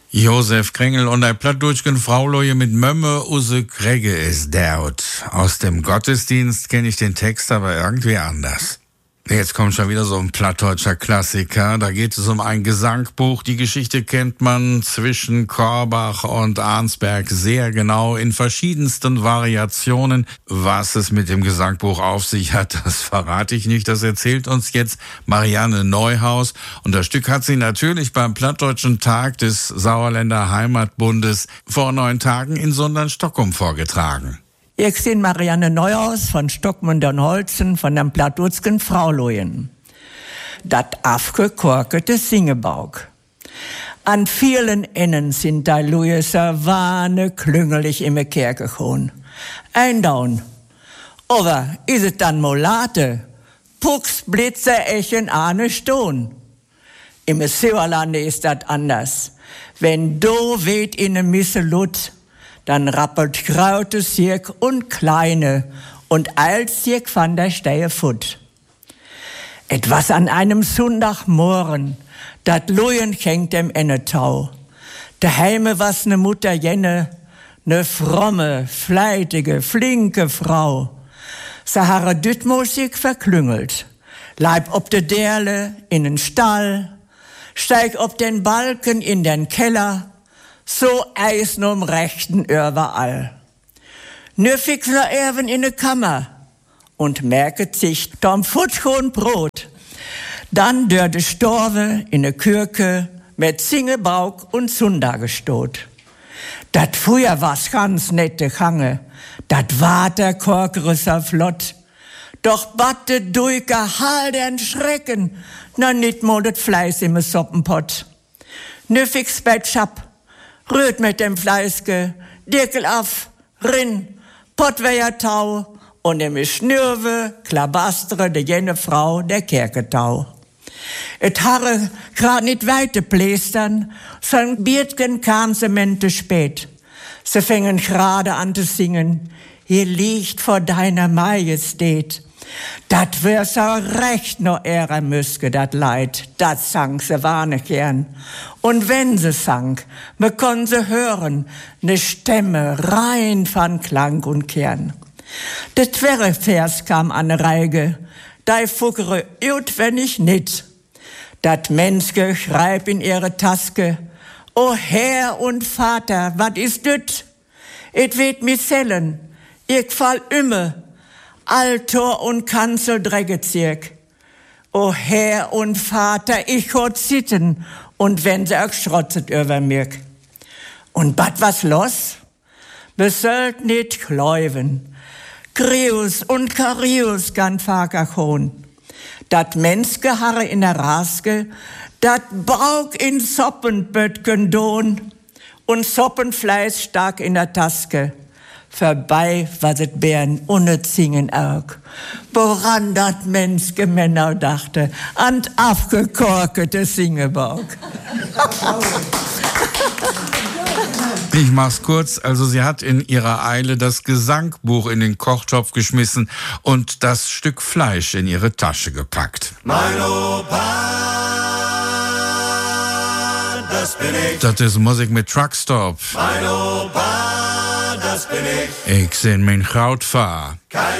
Josef Krengel und ein plattdeutschen Frauleue mit Mömme use Kregge is daut. Aus dem Gottesdienst kenne ich den Text aber irgendwie anders. Jetzt kommt schon wieder so ein plattdeutscher Klassiker. Da geht es um ein Gesangbuch. Die Geschichte kennt man zwischen Korbach und Arnsberg sehr genau in verschiedensten Variationen. Was es mit dem Gesangbuch auf sich hat, das verrate ich nicht. Das erzählt uns jetzt Marianne Neuhaus. Und das Stück hat sie natürlich beim Plattdeutschen Tag des Sauerländer Heimatbundes vor 9 Tagen in Sundern-Stockholm vorgetragen. Ich bin Marianne Neuhaus von Stockmundern-Holzen von dem plattdeutschen Frauleuen. Dat afgekorkete Singebauk. An vielen Ennen sind die Luiser Wahne klüngelig im Kerke gekommen. Ein Down. Aber is es dann Molate? Pucks, Blitze, Echen, Ahne, Stohn. Im Sauerlande ist das anders. Wenn do weht in ne Misse Lut, dann rappelt Kraute Sirk und Kleine und eilt Sirk van der Steie Fut. Etwas an einem Sonntagmorgen, dat Lujen schenkt dem Ennetau. Daheime was ne Mutter Jenne, ne fromme, fleitige, flinke Frau. Se harre Dütmusik verklüngelt, leib ob de Derle in den Stall, steig ob den Balken in den Keller, so eisen um Rechten überall. Nur fix nur Erwen in de Kammer und merket sich dom Futschon Brot. Dann dör de Storve in de Kürke mit Zingebauk und Sunda gestot. Dat früher was ganz nette Gange, dat war der Korkrisser flott. Doch batte Duiker hal den Schrecken, na nit mo det Fleiß im Suppenpott. Nur fix Betschap, rührt mit dem Fleißke, Dirkel auf, rin, Pottweier Tau und im Schnürwe, Klabastre, de jene Frau, der Kerketau. Et harre grad nit weite plästern, sondern Biertgen kam se mente spät. Se fängen gerade an zu singen, hier liegt vor deiner Majestät. Dat wär so recht no Ehre müsske, dat Leid, dat sang se warne gern. Und wenn se sang, me konn se hören, ne Stimme rein von Klang und Kern. De twerre Vers kam an Reige, dei fuckere ut wenn ich nit. Dat Menske schreib in ihre Taske, o Herr und Vater, wat is düt? Et weet mi sellen, ich fall ümme, Altor und Kanzel Dreggezirk. O Herr und Vater, ich hört sitten, und wenn sie auch schrotzet über mirk. Und bat was los? Wir sollt nit kläuven. Krius und Karius gan Fagerchon. Dat Menske harre in der Raske, dat Bauk in Soppenböttgen don und Soppenfleiß stark in der Taske. Vorbei was et Bären ohne Zingen auch. Woran dat Menske Männer dachte, an afgekorkete Singebauk. Ich mach's kurz, also sie hat in ihrer Eile das Gesangbuch in den Kochtopf geschmissen und das Stück Fleisch in ihre Tasche gepackt. Mein Opa, das bin ich. Das ist Musik mit Truckstop. Mein Opa, das bin ich. Ich seh mein Krautfahr.